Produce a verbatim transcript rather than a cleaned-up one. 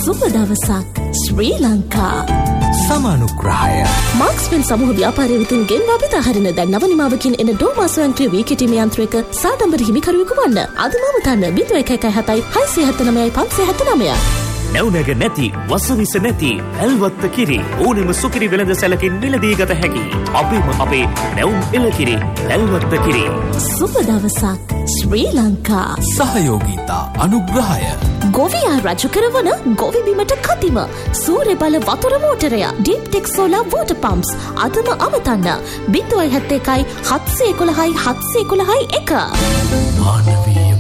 සුබ දවසක් ශ්‍රී ලංකා. සමානුග්‍රහය මාක්ස්වෙල් සමූහ ව්‍යාපාරය විසින් ගෙන්වා බෙදා හරින දැන් නව නිමාවකින් එන ඩෝමා ස්වයංක්‍රීය වී කිටීම යන්ත්‍රයක සාඩම්බර හිමිකරුවෙකු වන්න. අදම වතන්න ලින්ක් එක එකයි හතයි හයසිය හැත්තෑ නවයයි පන්සිය හැත්තෑ නවය. නැවුනග නැති වසවිස නැති ඇල්වත්ත කිරි ඕනෙම සුකිරි වෙළඳ සැලකින් මිලදී ගත හැකි අපේම අපේ නැවුම් එළකිරි ඇල්වත්ත කිරි. සුබ දවසක් ශ්‍රී ලංකා. සහයෝගීතා අනුග්‍රහය ගොවියා රජු කරවන ගොවි බිමට කතිම සූර්ය බල වතුර මෝටරය ඩීප්ටෙක් සෝලාර් වෝටර් පම්ප්ස් අදම අමතන්න ලින්ක් එක එකයි හත්සිය එකොළහයි හත්සිය එකොළහයි එක. මානවීය